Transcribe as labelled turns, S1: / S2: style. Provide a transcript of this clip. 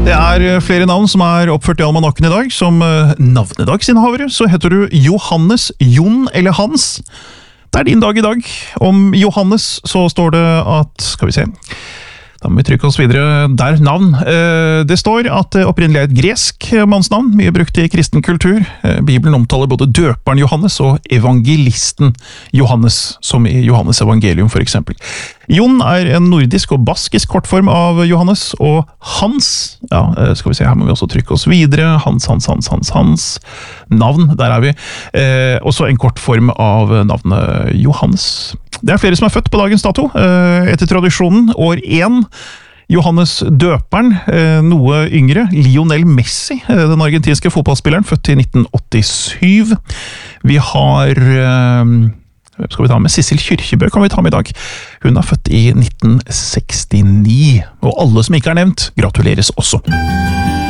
S1: Det flere navn som oppført i almanakken i dag. Som navnedagsinnehavere så heter du Johannes, Jon eller Hans. Det din dag i dag. Om Johannes så står det at, skal vi se, da må vi trykke oss videre der navn. Det står at det opprinnelig et gresk mannsnavn, mye brukt i kristen kultur. Bibelen omtaler både døperen Johannes og evangelisten Johannes, som i Johannes evangelium for eksempel. Jon en nordisk og baskisk kortform av Johannes, og Hans, ja, skal vi se, her må vi også trykke oss videre. Hans. Navn, der vi. Også en kortform av navnet Johannes. Det flere som født på dagens dato, etter tradisjonen, år 1. Johannes døperen, noe yngre, Lionel Messi, den argentinske fotballspilleren, født i 1987. Vi har, hvem skal vi ta med? Sissel Kyrkjebø kan vi ta med i dag. Hun født i 1969, og alle som ikke nevnt, gratuleres også.